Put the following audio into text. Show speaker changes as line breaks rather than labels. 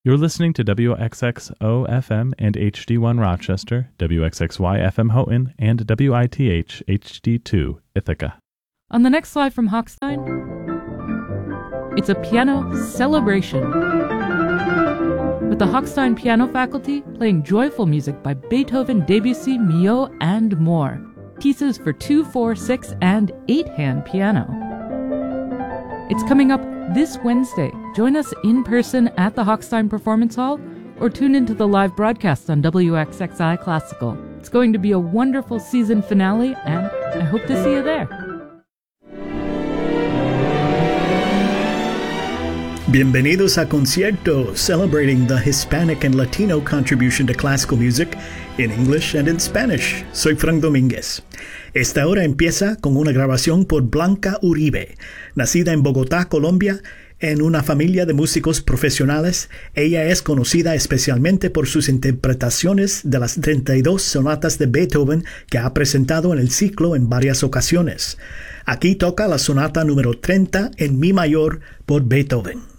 You're listening to WXXO FM and HD1 Rochester, WXXY FM Houghton, and WITH HD2 Ithaca.
On the next slide from Hochstein, it's a piano celebration, with the Hochstein piano faculty playing joyful music by Beethoven, Debussy, Milhaud, and more. Pieces for 2, 4, 6, and 8-hand piano. It's coming up this Wednesday. Join us in person at the Hochstein Performance Hall or tune into the live broadcast on WXXI Classical. It's going to be a wonderful season finale, and I hope to see you there.
Bienvenidos a Concierto, celebrating the Hispanic and Latino contribution to classical music in English and in Spanish. Soy Frank Domínguez. Esta hora empieza con una grabación por Blanca Uribe. Nacida en Bogotá, Colombia, en una familia de músicos profesionales, ella es conocida especialmente por sus interpretaciones de las 32 sonatas de Beethoven que ha presentado en el ciclo en varias ocasiones. Aquí toca la sonata número 30 en Mi mayor por Beethoven.